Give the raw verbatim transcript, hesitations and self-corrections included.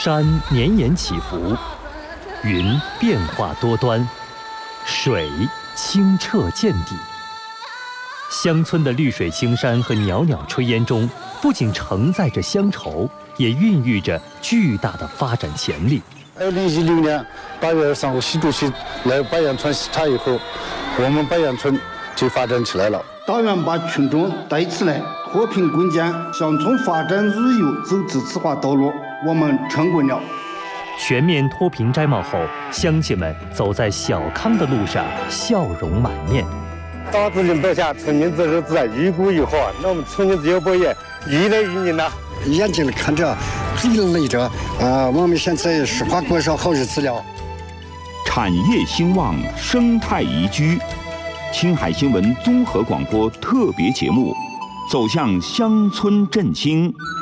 山绵延起伏，云变化多端，水清澈见底。乡村的绿水青山和袅袅炊烟中，不仅承载着乡愁，也孕育着巨大的发展潜力。 二零一六年八月二十三号，习主席来白杨村视察以后，我们白杨村就发展起来了。 党员把群众带起来，和平共建乡村发展日有走自治化道路，我们成功了。 全面脱贫摘帽后，乡亲们走在小康的路上，笑容满面。 党治领导下，村民自治自然，愈鼓愈好。那我们村民自由博业愈来愈民呐。 眼睛里看着，嘴里累着，啊，我们现在实话过上好日子了。 产业兴旺，生态宜居。青海新闻综合广播特别节目，走向乡村振兴。